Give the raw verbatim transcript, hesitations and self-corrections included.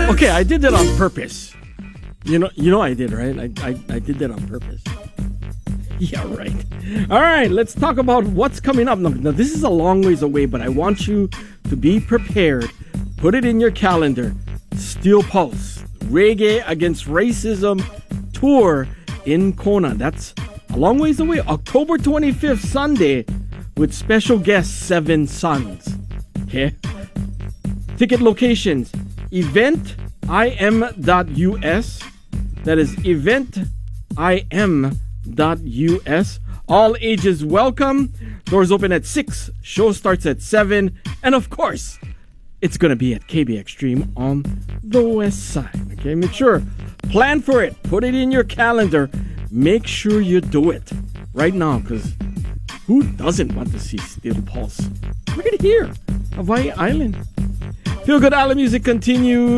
Okay, I did that on purpose. You know, you know I did, right? I, I, I did that on purpose. Yeah, right. All right, let's talk about what's coming up. Now, now, this is a long ways away, but I want you to be prepared. Put it in your calendar. Steel Pulse, Reggae Against Racism Tour in Kona. That's a long ways away. October twenty-fifth, Sunday, with special guest Seven Sons. Okay. Ticket locations: event I M dot U S. That is event I M dot U S. All ages welcome. Doors open at six. Show starts at seven. And of course, it's going to be at K B X Stream on the west side. Okay, make sure. Plan for it. Put it in your calendar. Make sure you do it right now, because who doesn't want to see Steel Pulse? Right here, Hawaii Island. Feel Good Island music continues.